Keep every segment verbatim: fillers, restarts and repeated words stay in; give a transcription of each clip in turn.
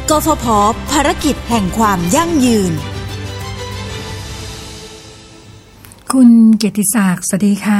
กฟผ.ภารกิจแห่งความยั่งยืนคุณเกียรติศักดิ์สวัสดีค่ะ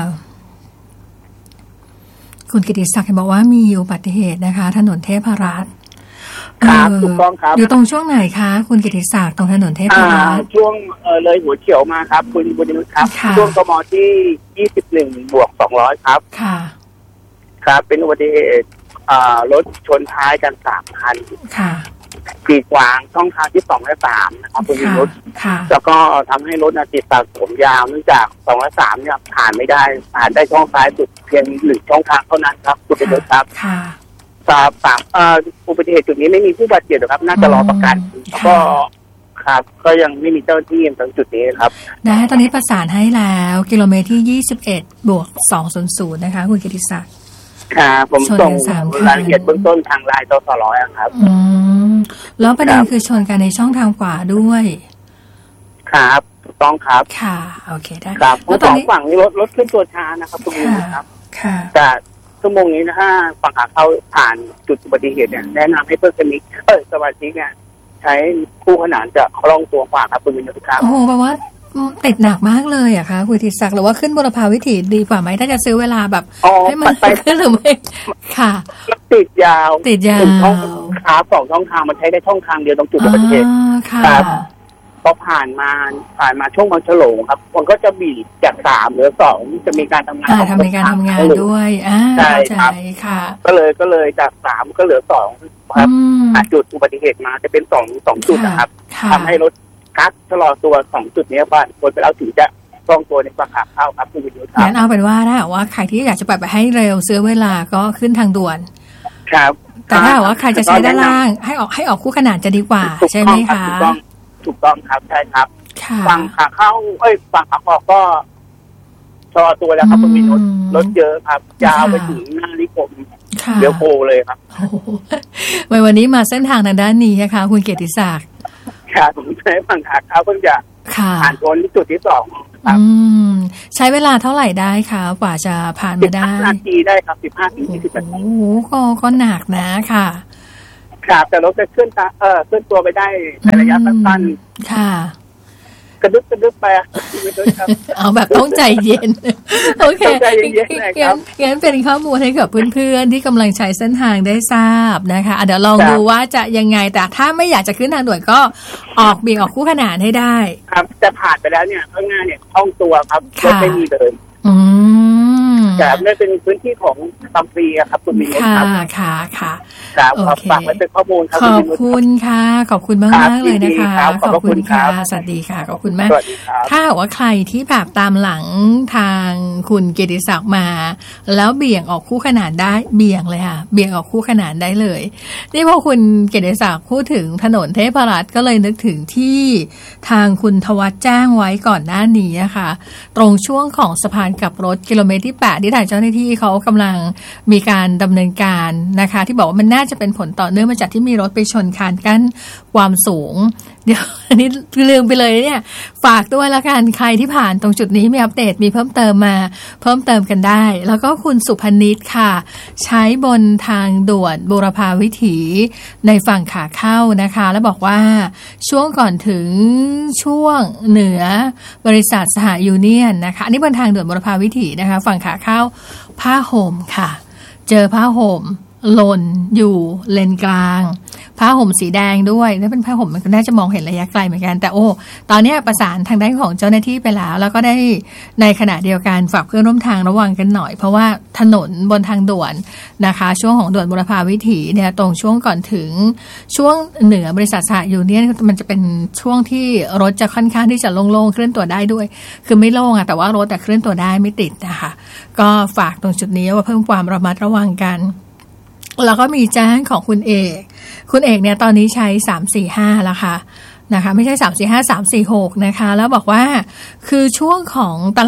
คุณเกียรติศักดิ์บอกว่ามีอุบัติเหตุนะคะถนนเทพรัตน์ครับถูกต้องครับอยู่ตรงช่วงไหนคะคุณเกียรติศักดิ์ตรงถนนเทพรัตน์ช่วงเออเลยหัวเฉียวมาครับคุณบุญนุชครับช่วงกมที่ยี่สิบเอ็ดบวกสองร้อยครับค่ะครับเป็นอุบัติเหตุอ่ารถชนท้ายกันสามคันค่ะขีดขวางช่องทางที่สองและสามนะครับคุณบุญนุชแล้วก็ทำให้รถติดสะสมยาวเนื่องจากสองและสามเนี่ยผ่านไม่ได้ผ่านได้ช่องซ้ายสุดเพียงหนึ่งช่องทางเท่านั้นครับคุณบุญนุชครับค่ะสามสามเอ่ออุบัติเหตุจุดนี้ไม่มีผู้บาดเจ็บหรอกครับน่าจะรอประกันก็ครับก็ยังไม่มีเจ้าหน้าที่ตรงจุดนี้ครับได้ตอนนี้ประสานให้แล้วกิโลเมตรที่ยี่สิบเอ็ดบวกสองศูนย์นะคะคุณเกียรติศักดิ์ครับผมส่งรายละเอียดเบื้องต้นทางไลน์ตสร้อยครับอืมแล้วประเด็นคือชนกันในช่องทางขวาด้วยครับถูกต้องครับค่ะโอเคได้ครับทั้งสองฝั่งนี้รถรถขึ้นตัวช้านะครับตรงนี้ครับค่ะแต่ชั่วโมงนี้นะฮะฝั่งขาเข้าผ่านจุดอุบัติเหตุเนี่ยแนะนำให้เพื่อนสนิทเออสมาชิกเนี่ยใช้คู่ขนานจะคล่องตัวกว่าครับคุณวินยูครับโอ้โหแปลว่าติดหนักมากเลยอะคะคุณธีรศักดิ์หรือว่าขึ้นบุรพาวิถีดีกว่าไหมถ้าจะซื้อเวลาแบบให้มันไปขึ้นหรือไม่ค่ะติดยาวติดยาวช่องขาสองช่องทางมันใช้ได้ช่องทางเดียวตรงจุดอุบัติเหตุครับพอผ่านมาผ่านมาช่วงวันฉลองครับมันก็จะบีบจากสามเหลือสองจะมีการทำงานทำการทำงานด้วยอ่าใช่ครับค่ะก็เลยก็เลยจากสามก็เหลือสองครับจุดอุบัติเหตุมาจะเป็นสองสองจุดนะครับทำให้รถคัสชะลอตัวสองจุดนี้ว่าคนไปแล้วถึงจะคล่องตัวในฝั่งขาเข้าครับคุณวิทยุครับงั้นเอาเป็นว่าถ้าว่าใครที่อยากจะไปไปให้เร็วซื้อเวลาก็ขึ้นทางด่วนครับแต่ถ้าว่าใครจะใช้ด้านล่างให้ออกให้ออกคู่ขนานจะดีกว่าใช่ไหมคะถูกต้องถูกต้องครับใช่ครับค่ะฝั่งขาเข้าเอ้ยฝั่งขาออกก็ชะลอตัวแล้วครับคุณวิทยุรถเยอะครับยาวไปถึงหน้านิคมเดี๋ยวโคเลยครับวันนี้มาเส้นทางทางด้านนี้นะคะคุณเกียรติศักดิ์ค่ะผมใช้ฝั่งขาเข้าเพิ่งจะผ่านโซนที่จุดที่สองครับใช้เวลาเท่าไหร่ได้คะกว่าจะผ่านมาได้สิบห้านาทีได้ครับสิบห้าถึงยี่สิบนาทีโอ้โหก็ก็หนักนะค่ะครับแต่รถจะเคลื่อนเออเคลื่อนตัวไปได้ในระยะสั้นๆค่ะกระดึ๊บกระดึ๊บไปเอาแบบต้องใจเย็นโอเคใจเย็นๆครับงั้นเป็นข้อมูลให้กับเพื่อนๆที่กำลังใช้เส้นทางได้ทราบนะคะเดี๋ยวลองดูว่าจะยังไงแต่ถ้าไม่อยากจะขึ้นทางด่วนก็ออกเบี่ยงออกคู่ขนานให้ได้ครับจะผ่านไปแล้วเนี่ยข้างหน้าเนี่ยคล่องตัวครับรถไม่มีเลยอืมแต่ไม่เป็นพื้นที่ของซัมฟรีครับคุณมีครับค่ะค่ะค่ะครับฝากไว้เป็นข้อมูลครับขอบคุณค่ะขอบคุณมากมากเลยนะคะขอบคุณค่ะสวัสดีค่ะขอบคุณมากถ้าว่าใครที่แบบตามหลังทางคุณเกียรติศักดิ์มาแล้วเบี่ยงออกคู่ขนานได้เบี่ยงเลยค่ะเบี่ยงออกคู่ขนานได้เลยนี่พอคุณเกียรติศักดิ์พูดถึงถนนเทพรัตน์ก็เลยนึกถึงที่ทางคุณทวัชแจ้งไว้ก่อนหน้านี้นะคะตรงช่วงของสะพานกลับรถกิโลเมตรที่แปดที่ทางเจ้าหน้าที่เขากำลังมีการดำเนินการนะคะที่บอกว่ามันน่าจะเป็นผลต่อเนื่องมาจากที่มีรถไปชนคานกั้นความสูงเดี๋ยวอันนี้ลืมไปเลยเนี่ยฝากด้วยละกันใครที่ผ่านตรงจุดนี้มีอัปเดตมีเพิ่มเติมมาเพิ่มเติมกันได้แล้วก็คุณสุพนิชค่ะใช้บนทางด่วนบูรพาวิถีในฝั่งขาเข้านะคะแล้วบอกว่าช่วงก่อนถึงช่วงเหนือบริษัทสหยูเนียนนะคะอันนี้บนทางด่วนบูรพาวิถีนะคะฝั่งขาเข้าผ้าห่มค่ะเจอผ้าห่มหล่นอยู่เลนกลางผ้าห่มสีแดงด้วยแล้วเป็นผ้าห่มมันก็น่าจะมองเห็นระยะไกลเหมือนกันแต่โอ้ตอนนี้ประสานทางด้านของเจ้าหน้าที่ไปแล้วแล้วก็ได้ในขณะเดียวกันฝากเพื่อนร่วมทางระวังกันหน่อยเพราะว่าถนนบนทางด่วนนะคะช่วงของด่วนบุรพาวิถีเนี่ยตรงช่วงก่อนถึงช่วงเหนือบริษัทสหยูเนียนมันจะเป็นช่วงที่รถจะค่อนข้างที่จะโล่งๆเคลื่อนตัวได้ด้วยคือไม่โล่งอะแต่ว่ารถแต่เคลื่อนตัวได้ไม่ติดนะคะก็ฝากตรงจุดนี้ว่าเพิ่มความระมัดระวังกันแล้วก็มีแจ้งของคุณเอกคุณเอกเนี่ยตอนนี้ใช้สามสี่ห้าแล้วค่ะนะคะไม่ใช่สามสี่ห้า สามสี่หกนะคะแล้วบอกว่าคือช่วงของตลาด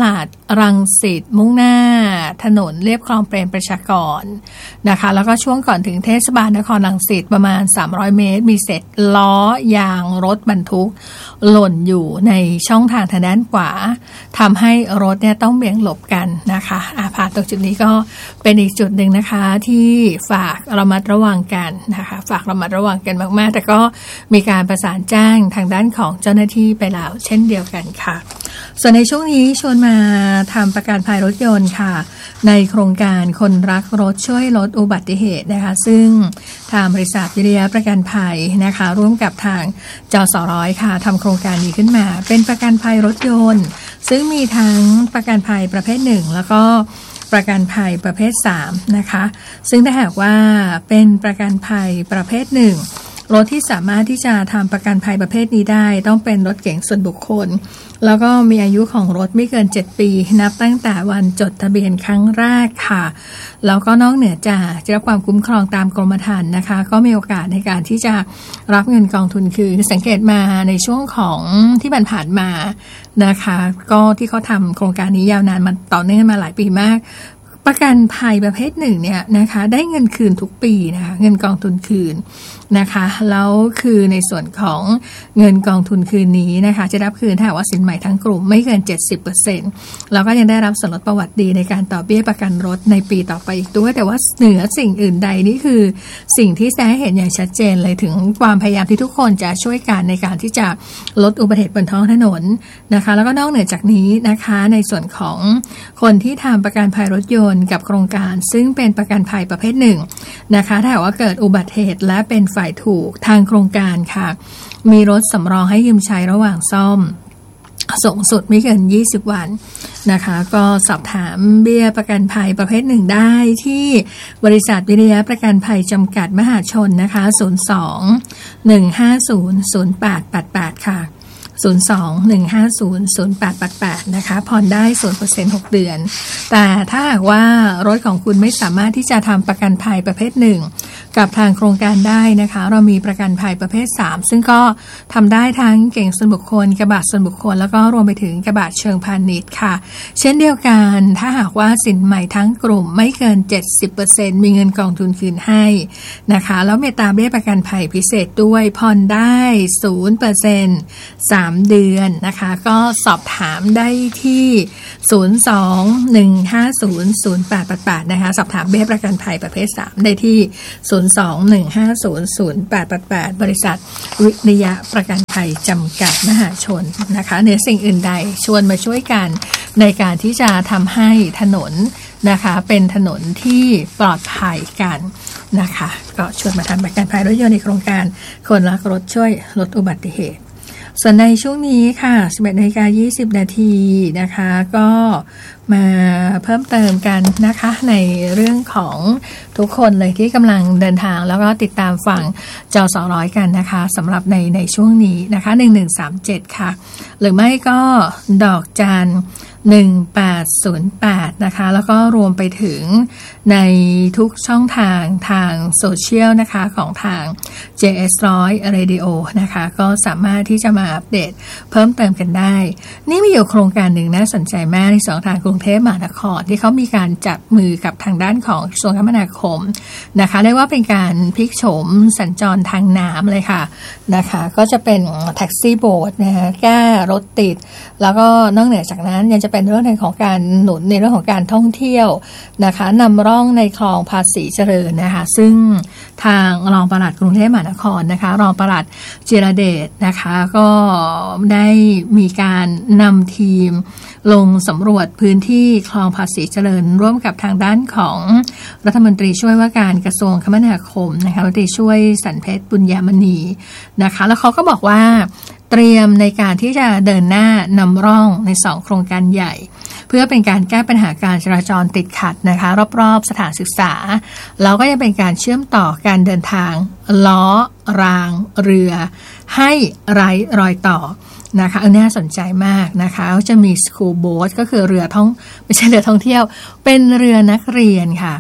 รังสิตมุ่งหน้าถนนเลียบคลองเปรมประชากรนะคะแล้วก็ช่วงก่อนถึงเทศบาลนครรังสิตประมาณสามร้อยเมตรมีเศษล้อยางรถบรรทุกหล่นอยู่ในช่องทางทางด้านขวาทำให้รถเนี่ยต้องเบี่ยงหลบกันนะคะอาผ่านตรงจุดนี้ก็เป็นอีกจุดหนึ่งนะคะที่ฝากระมัดระวังกันนะคะฝากระมัดระวังกันมากๆแต่ก็มีการประสานแจ้งทางด้านของเจ้าหน้าที่ไปแล้วเช่นเดียวกันค่ะส่วนในช่วงนี้ชวนมาทำประกันภัยรถยนต์ค่ะในโครงการคนรักรถช่วยลดอุบัติเหตุนะคะซึ่งทางบริษัทวิริยะประกันภัยนะคะร่วมกับทางจสร้อยค่ะทำโครงการนี้ขึ้นมาเป็นประกันภัยรถยนต์ซึ่งมีทั้งประกันภัยประเภทหนึ่งแล้วก็ประกันภัยประเภทสามนะคะซึ่งถ้าหากว่าเป็นประกันภัยประเภทหนึ่งรถที่สามารถที่จะทำประกันภัยประเภทนี้ได้ต้องเป็นรถเก๋งส่วนบุคคลแล้วก็มีอายุของรถไม่เกินเจ็ดปีนับตั้งแต่วันจดทะเบียนครั้งแรกค่ะแล้วก็นอกเหนือจากจะรับความคุ้มครองตามกรมธรรม์นะคะก็มีโอกาสในการที่จะรับเงินกองทุนคืนสังเกตมาในช่วงของที่ผ่านมานะคะก็ที่เขาทำโครงการนี้ยาวนานมาต่อเนื่องมาหลายปีมากประกันภัยประเภทหนึ่งเนี่ยนะคะได้เงินคืนทุกปีนะคะเงินกองทุนคืนนะคะแล้วคือในส่วนของเงินกองทุนคืนนี้นะคะจะรับคืนถ้าว่าสินใหม่ทั้งกลุ่มไม่เกิน เจ็ดสิบเปอร์เซ็นต์ แล้วก็ยังได้รับส่วนลดประวัติดีในการต่อเบี้ยประกันรถในปีต่อไปอีกด้วยแต่ว่าเหนือสิ่งอื่นใดนี่คือสิ่งที่แสดงให้เห็นอย่างชัดเจนเลยถึงความพยายามที่ทุกคนจะช่วยกันในการที่จะลดอุบัติเหตุบนท้องถนนนะคะแล้วก็นอกเหนือจากนี้นะคะในส่วนของคนที่ทำประกันภัยรถยนต์กับโครงการซึ่งเป็นประกันภัยประเภทหนึ่งนะคะถ้าว่าเกิดอุบัติเหตุและเป็นฝ่ายถูกทางโครงการค่ะมีรถสำรองให้ยืมใช้ระหว่างซ่อมสูงสุดไม่เกินยี่สิบวันนะคะก็สอบถามเบี้ยประกันภัยประเภทหนึ่งได้ที่บริษัทวิริยะประกันภัยจำกัดมหาชนนะคะศูนย์ สอง หนึ่ง ห้า ศูนย์ ศูนย์ แปด แปด แปดค่ะศูนย์ สอง หนึ่ง ห้า ศูนย์ ศูนย์ แปด แปด แปดนะคะผ่อนได้ ศูนย์เปอร์เซ็นต์ หกเดือนแต่ถ้าหากว่ารถของคุณไม่สามารถที่จะทำประกันภัยประเภทหนึ่งกับทางโครงการได้นะคะเรามีประกันภัยประเภทสามซึ่งก็ทำได้ทั้งเก่งส่วนบุคคลกระบะส่วนบุคคลแล้วก็รวมไปถึงกระบะเชิงพาณิชย์ค่ะเช่นเดียวกันถ้าหากว่าสินใหม่ทั้งกลุ่มไม่เกิน เจ็ดสิบเปอร์เซ็นต์ มีเงินกองทุนคืนให้นะคะแล้วมีตามเบี้ยประกันภัยพิเศษด้วยผ่อนได้ ศูนย์เปอร์เซ็นต์ สามเดือนนะคะก็สอบถามได้ที่ศูนย์ สอง หนึ่ง ห้า ศูนย์ ศูนย์ แปด แปด แปดนะคะสอบถามเบี้ยประกันภัยประเภทสามได้ที่ศูนย์ สอง หนึ่ง ห้า ศูนย์ ศูนย์ แปด แปด แปดบริษัทวิริยะประกันภัยจำกัดมหาชนนะคะเหนือสิ่งอื่นใดชวนมาช่วยกันในการที่จะทำให้ถนนนะคะเป็นถนนที่ปลอดภัยกันนะคะก็ชวนมาทำประกันภัยรถยนต์ในโครงการคนรักรถช่วยลดอุบัติเหตุส่วนในช่วงนี้ค่ะ สิบเอ็ดนาฬิกายี่สิบนาทีนะคะก็มาเพิ่มเติมกันนะคะในเรื่องของทุกคนเลยที่กำลังเดินทางแล้วก็ติดตามฝั่งจสร้อยกันนะคะสำหรับในในช่วงนี้นะคะหนึ่งหนึ่งสามเจ็ดค่ะหรือไม่ก็ดอกจันหนึ่งแปดศูนย์แปดนะคะแล้วก็รวมไปถึงในทุกช่องทางทางโซเชียลนะคะของทาง เจ เอส หนึ่งร้อย Radio นะคะก็สามารถที่จะมาอัปเดตเพิ่มเติมกันได้นี่มีอยู่โครงการหนึ่งน่าสนใจมากในสองทางกรุงเทพมหานครที่เขามีการจับมือกับทางด้านของกระทรวงคมนาคมนะคะเรียกว่าเป็นการพลิกโฉมสัญจรทางน้ำเลยค่ะนะคะก็จะเป็นแท็กซี่โบ๊ทนะคะแก้รถติดแล้วก็นอกเหนือจากนั้นยังจะเป็นเรื่องของการหนุนในเรื่องของการท่องเที่ยวนะคะนำร่องในคลองภาษีเจริญนะคะซึ่งทางรองปลัดกรุงเทพมหานครนะคะรองปลัดจิรเดชนะคะก็ได้มีการนำทีมลงสำรวจพื้นที่คลองภาษีเจริญร่วมกับทางด้านของรัฐมนตรีช่วยว่าการกระทรวงคมนาคมนะคะรัฐมนตรีช่วยสันเพชรบุญญามณีนะคะแล้วเขาก็บอกว่าเตรียมในการที่จะเดินหน้านำร่องในสองโครงการใหญ่เพื่อเป็นการแก้ปัญหาการจราจรติดขัดนะคะรอบๆสถานศึกษาแล้วก็ยังเป็นการเชื่อมต่อการเดินทางล้อรางเรือให้ไร้รอยต่อนะคะอันนี้น่าสนใจมากนะคะจะมีสคูลโบ๊ทก็คือเรือท่องไม่ใช่เรือท่องเที่ยวเป็นเรือนักเรียนค่ะ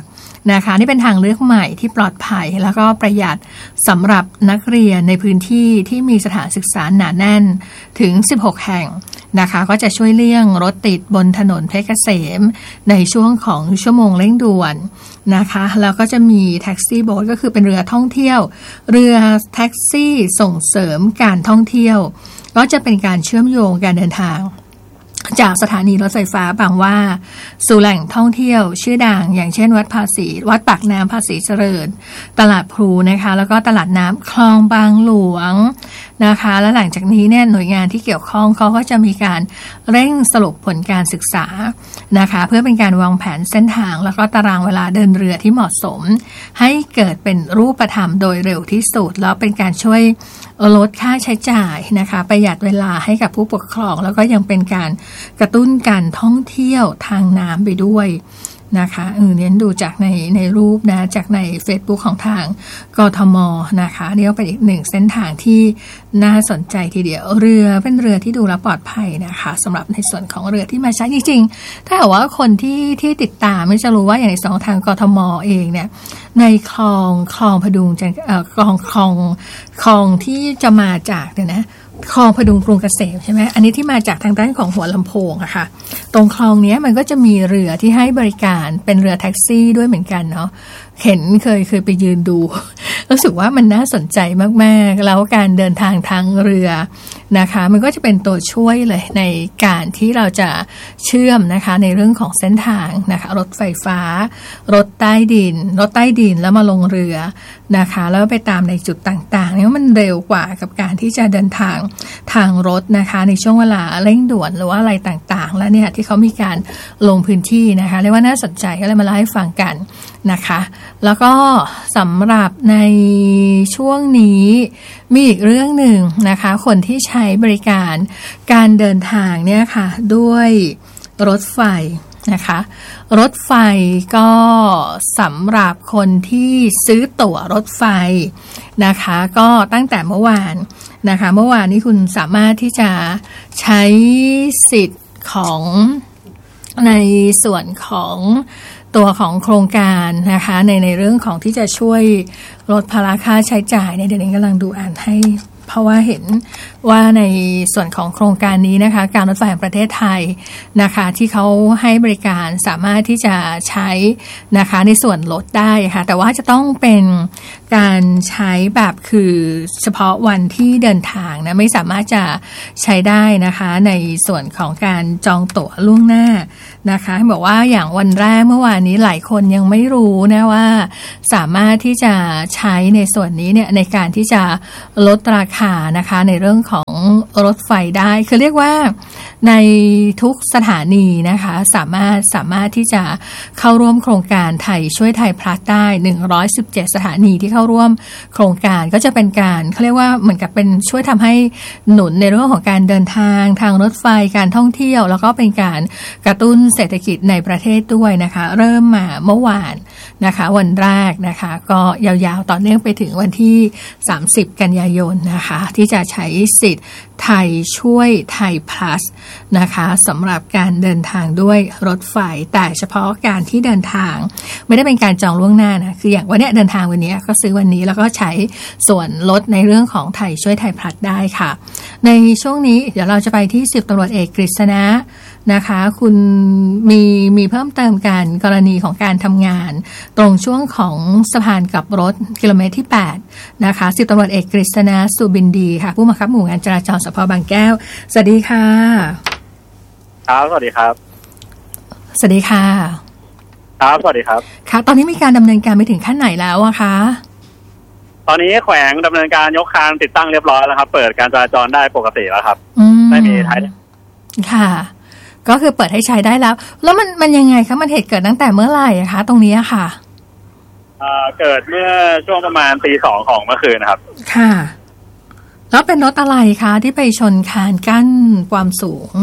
นะคะนี่เป็นทางเลือกใหม่ที่ปลอดภัยแล้วก็ประหยัดสำหรับนักเรียนในพื้นที่ที่มีสถานศึกษาหนาแน่นถึงสิบหกแห่งนะคะก็จะช่วยเลี่ยงรถติดบนถนนเพชรเกษมในช่วงของชั่วโมงเร่งด่วนนะคะแล้วก็จะมีแท็กซี่โบ๊ทก็คือเป็นเรือท่องเที่ยวเรือแท็กซี่ส่งเสริมการท่องเที่ยวก็จะเป็นการเชื่อมโยงการเดินทางจากสถานีรถไฟฟ้าบางหว่าสู่แหล่งท่องเที่ยวชื่อดังอย่างเช่นวัดภาษีวัดปากน้ำภาษีเจริญตลาดพลูนะคะแล้วก็ตลาดน้ำคลองบางหลวงนะคะและหลังจากนี้เนี่ยหน่วยงานที่เกี่ยวข้องเขาก็จะมีการเร่งสรุปผลการศึกษานะคะเพื่อเป็นการวางแผนเส้นทางแล้วก็ตารางเวลาเดินเรือที่เหมาะสมให้เกิดเป็นรูปธรรมโดยเร็วที่สุดแล้วเป็นการช่วยลดค่าใช้จ่ายนะคะประหยัดเวลาให้กับผู้ปกครองแล้วก็ยังเป็นการกระตุ้นการท่องเที่ยวทางน้ำไปด้วยนะคะเออเน้นดูจากในในรูปนะจากใน Facebook ของทางกทมนะคะนี่ก็เป็นอีกหนึ่งเส้นทางที่น่าสนใจทีเดียวเรือเป็นเรือที่ดูแลปลอดภัยนะคะสำหรับในส่วนของเรือที่มาใช้จริงๆถ้าหากว่าคนที่ที่ติดตามไม่จะรู้ว่าอย่างในสองทางกทมเองเนี่ยในคลองคลองพดุงจันเอ่อคลองคลองคลองที่จะมาจากเนี่ยนะคลองพดุงกรุงเกษมใช่ไหมอันนี้ที่มาจากทางด้านของหัวลำโพงอะค่ะตรงคลองนี้มันก็จะมีเรือที่ให้บริการเป็นเรือแท็กซี่ด้วยเหมือนกันเนาะเห็นเคยเคยไปยืนดูรู้สึกว่ามันน่าสนใจมากๆแล้วการเดินทางทางเรือนะคะมันก็จะเป็นตัวช่วยเลยในการที่เราจะเชื่อมนะคะในเรื่องของเส้นทางนะคะรถไฟฟ้ารถใต้ดินรถใต้ดินแล้วมาลงเรือนะคะแล้วไปตามในจุดต่างๆเนี่ยมันเร็วกว่ากับการที่จะเดินทางทางรถนะคะในช่วงเวลาเร่งด่วนหรือว่าอะไรต่างๆแล้วเนี่ยที่เขามีการลงพื้นที่นะคะเรียกว่าน่าสนใจก็เลยมาเล่าให้ฟังกันนะคะแล้วก็สำหรับในช่วงนี้มีอีกเรื่องหนึ่งนะคะคนที่ใช้บริการการเดินทางเนี่ยค่ะด้วยรถไฟนะคะรถไฟก็สำหรับคนที่ซื้อตั๋วรถไฟนะคะก็ตั้งแต่เมื่อวานนะคะเมื่อวานนี้คุณสามารถที่จะใช้สิทธิ์ของในส่วนของตัวของโครงการนะคะในในเรื่องของที่จะช่วยลดภาระค่าใช้จ่ายเนี่ยเดี๋ยวนี้กำลังดูอ่านให้เพราะว่าเห็นว่าในส่วนของโครงการนี้นะคะการรถไฟแห่งประเทศไทยนะคะที่เขาให้บริการสามารถที่จะใช้นะคะในส่วนลดได้ค่ะแต่ว่าจะต้องเป็นการใช้แบบคือเฉพาะวันที่เดินทางนะไม่สามารถจะใช้ได้นะคะในส่วนของการจองตั๋วล่วงหน้านะคะบอกว่าอย่างวันแรกเมื่อวานนี้หลายคนยังไม่รู้นะว่าสามารถที่จะใช้ในส่วนนี้เนี่ยในการที่จะลดราคานะคะในเรื่องของรถไฟได้คือเรียกว่าในทุกสถานีนะคะสามารถสามารถที่จะเข้าร่วมโครงการไทยช่วยไทยพลัสได้หนึ่งร้อยสิบเจ็ดสถานีที่เข้าร่วมโครงการก็จะเป็นการเขาเรียกว่าเหมือนกับเป็นช่วยทำให้หนุนในเรื่องของการเดินทางทางรถไฟการท่องเที่ยวแล้วก็เป็นการกระตุ้นเศรษฐกิจในประเทศด้วยนะคะเริ่มมาเมื่อวานนะคะวันแรกนะคะก็ยาวๆต่อเนื่องไปถึงวันที่สามสิบกันยายนนะคะที่จะใช้สิทธิ์ไทยช่วยไทยพลัสนะคะสำหรับการเดินทางด้วยรถไฟแต่เฉพาะการที่เดินทางไม่ได้เป็นการจองล่วงหน้านะคืออย่างวันนี้เดินทางวันนี้ก็ซื้อวันนี้แล้วก็ใช้ส่วนลดในเรื่องของไทยช่วยไทยพลัสได้ค่ะในช่วงนี้เดี๋ยวเราจะไปที่สิบตำรวจเอกกฤษณะนะคะคุณมีมีเพิ่มเติมการกรณีของการทำงานตรงช่วงของสะพานกลับรถกิโลเมตรที่แปดนะคะสิบตำรวจเอกกฤษณะสุบินดีค่ะผู้บังคับหมู่งานจราจรสภ.บางแก้วสวัสดีค่ะครับสวัสดีครับสวัสดีค่ะครับสวัสดีครับค่ะตอนนี้มีการดำเนินการไปถึงขั้นไหนแล้วอะคะตอนนี้แขวงดำเนินการยกคานติดตั้งเรียบร้อยแล้วครับเปิดการจราจรได้ปกติแล้วครับไม่มีท้ายค่ะก็คือเปิดให้ใช้ได้แล้วแล้วมันมันยังไงคะมันเหตุเกิดตั้งแต่เมื่อไหร่คะตรงนี้ค่ะเอ่อเกิดเมื่อช่วงประมาณตีสองของเมื่อคืนนะครับค่ะแล้วเป็นรถอะไรคะที่ไปชนคานกั้นความสูง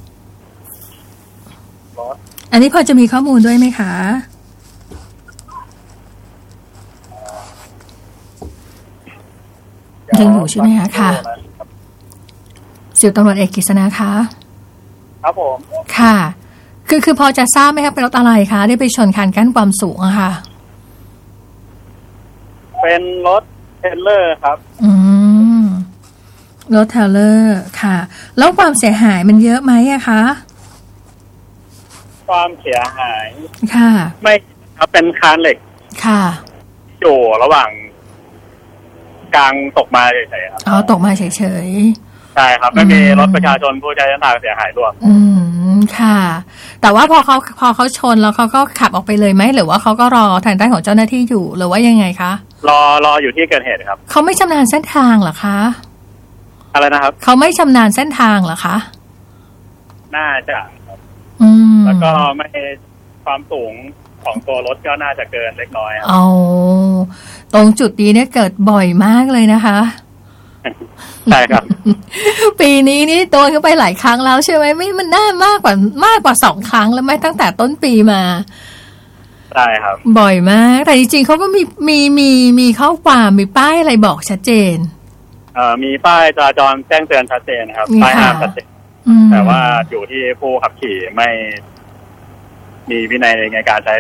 อันนี้พอจะมีข้อมูลด้วยไหมคะยังอยู่ใช่ไหมคะค่ะสิบตำรวจเอกกฤษณะคะครับผมค่ะคือคือพอจะทราบไหมครับเป็นรถอะไรคะได้ไปชนคานกั้นความสูงอะค่ะเป็นรถเทรลเลอร์ครับอืมรถเทรลเลอร์ค่ะแล้วความเสียหายมันเยอะไหมอะคะความเสียหายค่ะไม่ครับเป็นคานเหล็กค่ะอยู่ระหว่างกลางตกมาเฉยๆครับอ๋อตกมาเฉยๆใช่ครับไม่มีรถประชาชนผู้ใช้เส้นทางเสียหายร่วมอืมค่ะแต่ว่าพอเขาพอเขาชนแล้วเขาก็ขับออกไปเลยไหมหรือว่าเขาก็รอทางด้านของเจ้าหน้าที่อยู่หรือว่ายังไงคะรอรออยู่ที่เกิดเหตุครับเขาไม่ชำนาญเส้นทางเหรอคะอะไรนะครับเขาไม่ชำนาญเส้นทางเหรอคะน่าจะครับอืมแล้วก็ไม่ความสูงของตัวรถก็น่าจะเกินเล็กน้อยอ๋อตรงจุดนี้เนี่ยเกิดบ่อยมากเลยนะคะใช่ครับปีนี้นี่โดนเข้าไปหลายครั้งแล้วใช่ไหมไม่มันน่ามากกว่ามากกว่าสองครั้งแล้วไหมตั้งแต่ต้นปีมาใช่ครับบ่อยมากแต่จริงๆเขาก็มีมีมีมีข้อความมีป้ายอะไรบอกชัดเจนเอ่อมีป้ายจราจรแจ้งเตือนชัดเจนครับป้ายห้ามชัดเจนแต่ว่าอยู่ที่ผู้ขับขี่ไม่มีวินัยในการใช้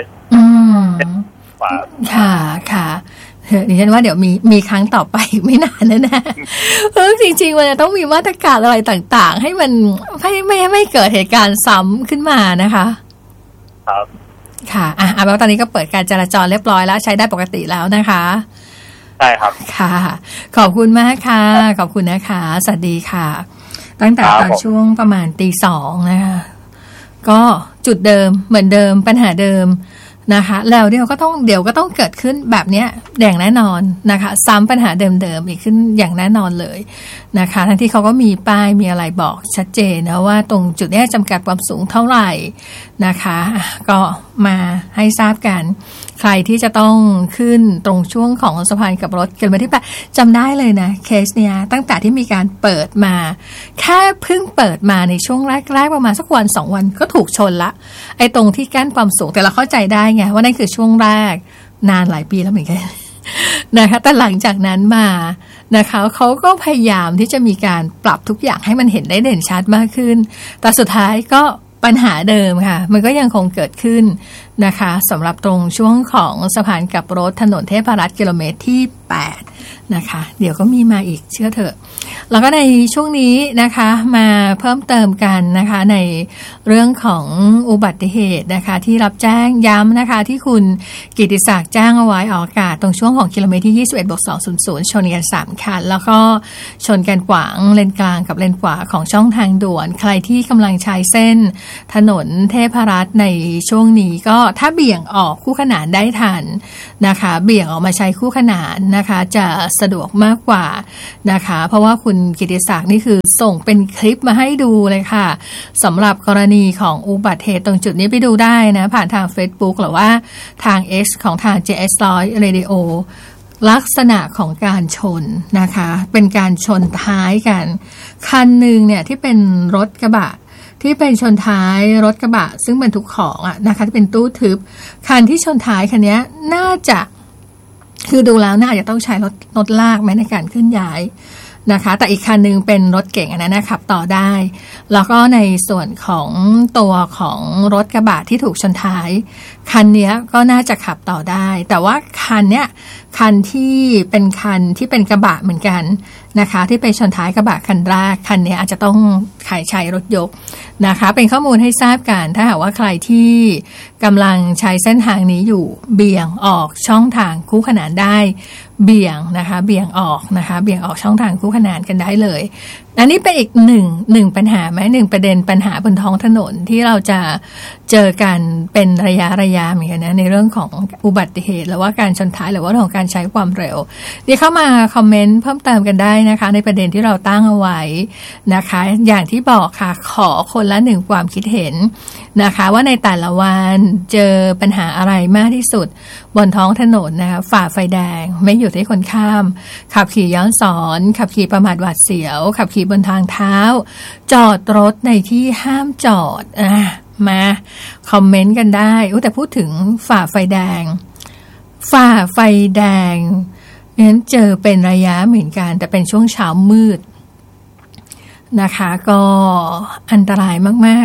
ค่ะค่ะดิฉันว่าเดี๋ยวมีมีครั้งต่อไปไม่นานแน่ๆเพราะจริงๆมันจะต้องมีมาตรการอะไรต่างๆให้มันไม่ไม่ไม่เกิดเหตุการณ์ซ้ำขึ้นมานะคะครับค่ะอ่ะเอาแล้วตอนนี้ก็เปิดการจราจรเรียบร้อยแล้วใช้ได้ปกติแล้วนะคะใช่ครับค่ะขอบคุณมากค่ะขอบคุณนะคะสวัสดีค่ะตั้งแต่ตอนช่วงประมาณตีสองนะคะก็จุดเดิมเหมือนเดิมปัญหาเดิมนะคะแล้วเดี๋ยวก็ต้องเดี๋ยวก็ต้องเกิดขึ้นแบบเนี้ยอย่างแน่นอนนะคะซ้ำปัญหาเดิมๆอีกขึ้นอย่างแน่นอนเลยนะคะทั้งที่เขาก็มีป้ายมีอะไรบอกชัดเจนนะว่าตรงจุดนี้จำกัดความสูงเท่าไหร่นะคะก็มาให้ทราบกันใครที่จะต้องขึ้นตรงช่วงของสะพานกับรถกันมาที่แปดจำได้เลยนะเคสเนี้ยตั้งแต่ที่มีการเปิดมาแค่เพิ่งเปิดมาในช่วงแรกๆประมาณสักวันสองวันก็ถูกชนละไอ้ตรงที่กั้นความสูงแต่เราเข้าใจได้ไงว่านั่นคือช่วงแรกนานหลายปีแล้วเหมือนกันนะคะแต่หลังจากนั้นมานะคะเขาก็พยายามที่จะมีการปรับทุกอย่างให้มันเห็นได้เด่นชัดมากขึ้นแต่สุดท้ายก็ปัญหาเดิมค่ะมันก็ยังคงเกิดขึ้นนะคะสำหรับตรงช่วงของสะพานกับรถถนนเทพรัตน์กิโลเมตรที่แปดนะคะเดี๋ยวก็มีมาอีกเชื่อเถอะแล้วก็ในช่วงนี้นะคะมาเพิ่มเติมกันนะคะในเรื่องของอุบัติเหตุนะคะที่รับแจ้งย้ำนะคะที่คุณกิติศักดิ์แจ้งเอาไว้ออกอากาศตรงช่วงของกิโลเมตรที่ยี่สิบเอ็ดบวกสองร้อยชนกันสามคันแล้วก็ชนกันขวางเลนกลางกับเลนขวาของช่องทางด่วนใครที่กำลังใช้เส้นถนนเทพรัตน์ในช่วงนี้ก็ถ้าเบี่ยงออกคู่ขนานได้ทันนะคะเบี่ยงออกมาใช้คู่ขนานนะคะจะสะดวกมากกว่านะคะเพราะว่าคุณกิติศักดิ์นี่คือส่งเป็นคลิปมาให้ดูเลยค่ะสำหรับกรณีของอุบัติเหตุตรงจุดนี้ไปดูได้นะผ่านทาง Facebook หรือว่าทาง X ของทาง เจ เอส หนึ่งร้อย Radio ลักษณะของการชนนะคะเป็นการชนท้ายกันคันหนึ่งเนี่ยที่เป็นรถกระบะที่เป็นชนท้ายรถกระบะซึ่งบรรทุกของอ่ะนะคะที่เป็นตู้ทึบคันที่ชนท้ายคันนี้น่าจะคือดูแล้วน่าจะต้องใช้รถรถลากไหมในการเคลื่อนย้ายนะคะแต่อีกคันนึงเป็นรถเก๋งอันนั้นนะขับต่อได้แล้วก็ในส่วนของตัวของรถกระบะที่ถูกชนท้ายคันนี้ก็น่าจะขับต่อได้แต่ว่าคันเนี้ยคันที่เป็นคันที่เป็นกระบะเหมือนกันนะคะที่ไปชนท้ายกระบะคันแรกคันนี้อาจจะต้องขายใช้รถยกนะคะเป็นข้อมูลให้ทราบกันถ้าหากว่าใครที่กำลังใช้เส้นทางนี้อยู่เบี่ยงออกช่องทางคู่ขนานได้เบี่ยงนะคะเบี่ยงออกนะคะเบี่ยงออกช่องทางคู่ขนานกันได้เลยอันนี้เป็นอีกหนึ่งหนึ่งปัญหาไหมหนึ่งประเด็นปัญหาบนท้องถนนที่เราจะเจอกันเป็นระยะระยะเหมือนกันนะในเรื่องของอุบัติเหตุหรือว่าการชนท้ายหรือว่าเรื่องของการใช้ความเร็วเดี๋ยวเข้ามาคอมเมนต์เพิ่มเติมกันได้นะคะในประเด็นที่เราตั้งเอาไว้นะคะอย่างที่บอกค่ะขอคนละหนึ่งความคิดเห็นนะคะว่าในแต่ละวันเจอปัญหาอะไรมากที่สุดบนท้องถนนนะคะฝ่าไฟแดงไม่หยุดให้คนข้ามขับขี่ย้อนสอนขับขี่ประมาทหวาดเสียวขับขี่บนทางเท้าจอดรถในที่ห้ามจอดอ่ะมาคอมเมนต์กันได้แต่พูดถึงฝ่าไฟแดงฝ่าไฟแดงนั้นเจอเป็นระยะเหมือนกันแต่เป็นช่วงเช้ามืดนะคะก็อันตรายมากๆ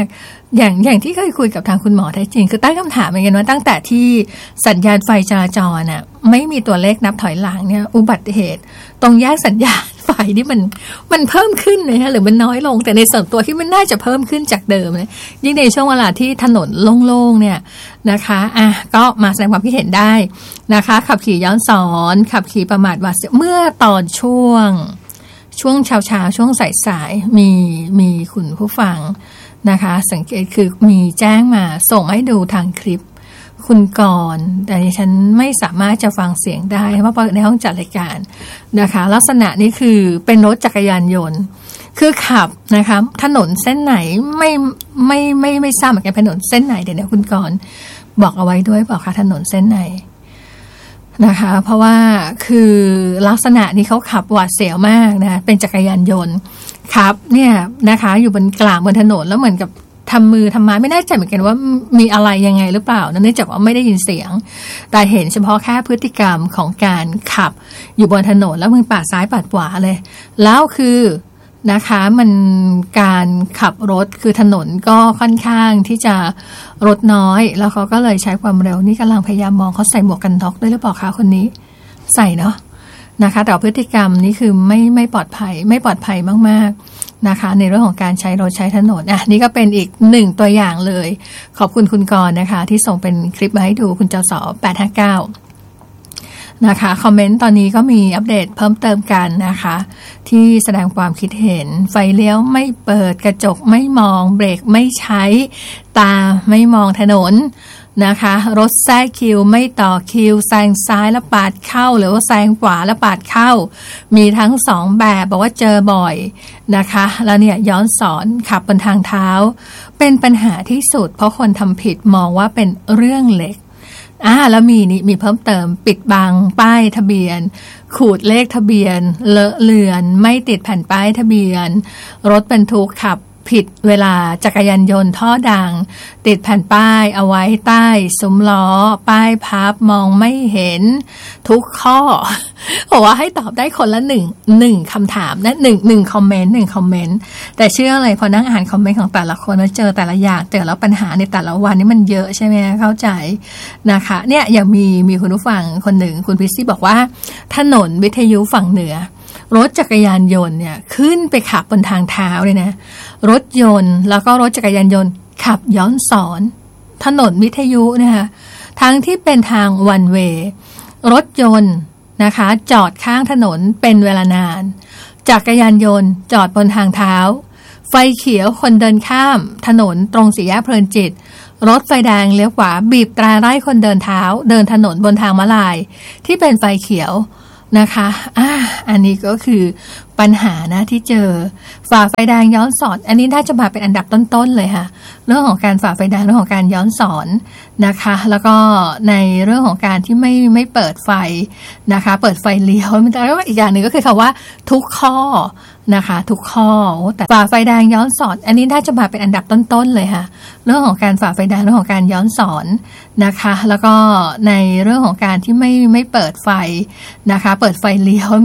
อย่างอย่างที่เคยคุยกับทางคุณหมอแท้จริงคือตั้งคำถามเหมือนกันว่าตั้งแต่ที่สัญญาณไฟจราจรน่ะไม่มีตัวเลขนับถอยหลังเนี่ยอุบัติเหตุตรงแยกสัญญาณไฟนี่มันมันเพิ่มขึ้นเลยฮะหรือมันน้อยลงแต่ในส่วนตัวที่มันน่าจะเพิ่มขึ้นจากเดิมเลยยิ่งในช่วงเวลาที่ถนนโล่งๆเนี่ยนะคะอ่ะก็มาแสดงความคิดเห็นได้นะคะขับขี่ย้อนสอนขับขี่ประมาทหวาดเสียวเมื่อตอนช่วงช่วงเช้าๆช่วงสายๆมีมีคุณผู้ฟังนะคะสังเกตคือมีแจ้งมาส่งให้ดูทางคลิปคุณกรณ์แต่ดิฉันไม่สามารถจะฟังเสียงได้เพราะในห้องจัดรายการนะคะลักษณะนี้คือเป็นรถจักรยานยนต์คือขับนะคะถนนเส้นไหนไม่ไม่ไม่ไม่ทราบเหมือนกันถนนเส้นไหนเดี๋ยวคุณกรณ์บอกเอาไว้ด้วยบอกค่ะถนนเส้นไหนนะคะเพราะว่าคือลักษณะนี้เขาขับหวาดเสียวมากนะเป็นจักรยานยนต์ครับเนี่ยนะคะอยู่บนกลางบนถนนแล้วเหมือนกับทำมือทำไมไม่แน่ใจเหมือนกันว่ามีอะไรยังไงหรือเปล่าเนื่องจากว่าไม่ได้ยินเสียงแต่เห็นเฉพาะแค่พฤติกรรมของการขับอยู่บนถนนแล้วมือปาดซ้ายปาดขวาเลยแล้วคือนะคะมันการขับรถคือถนนก็ค่อนข้างที่จะรถน้อยแล้วเขาก็เลยใช้ความเร็วนี่กำลังพยายามมองเขาใส่หมวกกันน็อกด้วยหรือเปล่าคะคนนี้ใส่เนาะนะคะแต่พฤติกรรมนี้คือไม่ไม่ปลอดภัยไม่ปลอดภัยมากๆนะคะในเรื่องของการใช้รถใช้ถนนอ่ะนี่ก็เป็นอีกหนึ่งตัวอย่างเลยขอบคุณคุณกรณ์นะคะที่ส่งเป็นคลิปมาให้ดูคุณเจ้าสอแปดห้าเก้านะคะคอมเมนต์ตอนนี้ก็มีอัปเดตเพิ่มเติมกันนะคะที่แสดงความคิดเห็นไฟเลี้ยวไม่เปิดกระจกไม่มองเบรกไม่ใช้ตาไม่มองถนนนะคะรถแซงคิวไม่ต่อคิวแซงซ้ายแล้วปาดเข้าหรือว่าแซงขวาแล้วปาดเข้ามีทั้งสองแบบบอกว่าเจอบ่อยนะคะแล้วเนี่ยย้อนสอนขับบนทางเท้าเป็นปัญหาที่สุดเพราะคนทำผิดมองว่าเป็นเรื่องเล็กอ่าแล้วมีนี่มีเพิ่มเติมปิดบังป้ายทะเบียนขูดเลขทะเบียนเลอะเลือนไม่ติดแผ่นป้ายทะเบียนรถบรรทุกขับผิดเวลาจักรยานยนต์ท่อดังติดแผ่นป้ายเอาไว้ใต้ซุ้มล้อป้ายพับมองไม่เห็นทุกข้อบอกว่าให้ตอบได้คนละหนึ่งหนึ่งคำถามนะหนึ่งหนึ่งคอมเมนต์หนึ่งคอมเมนต์แต่เชื่ออะไรพอนั่งอ่านคอมเมนต์ของแต่ละคนแล้วเจอแต่ละอย่างแต่ละปัญหาในแต่ละวันนี่มันเยอะใช่ไหมเข้าใจนะคะเนี่ยอย่างมีมีคุณผู้ฟังคนหนึ่งคุณพิซซี่บอกว่าถนนวิทยุฝั่งเหนือรถจักรยานยนต์เนี่ยขึ้นไปขับบนทางเท้าเลยนะรถยนต์แล้วก็รถจักรยานยนต์ขับย้อนสอนถนนวิทยุนะคะทั้งที่เป็นทางวันเวย์รถยนต์นะคะจอดข้างถนนเป็นเวลานานจักรยานยนต์จอดบนทางเท้าไฟเขียวคนเดินข้ามถนนตรงสี่แยกเพลินจิตรถไฟแดงเลี้ยวขวาบีบแตรไล่คนเดินเท้าเดินถนนบนทางม้าลายที่เป็นไฟเขียวนะคะอ่าอันนี้ก็คือปัญหานะที่เจอฝ่าไฟแดงย้อนสอนอันนี้น่าจะมาเป็นอันดับต้นๆเลยค่ะเรื่องของการฝ่าไฟแดงเรื่องของการย้อนสอนนะคะแล้วก็ในเรื่องของการที่ไม่ไม่เปิดไฟนะคะเปิดไฟเลี้ยวแล้วก็อีกอย่างหนึ่งก็คือคำว่าทุกข้อนะคะทุกข้อแต่ฝ่าไฟแดงย้อนสอนอันนี้น่าจะมาเป็นอันดับต้นๆเลยค่ะเรื่องของการฝ่าไฟแดงเรื่องของการย้อนสอนนะคะแล้วก็ในเรื่องของการที่ไม่ไม่เปิดไฟนะคะเปิดไฟเลี้ยว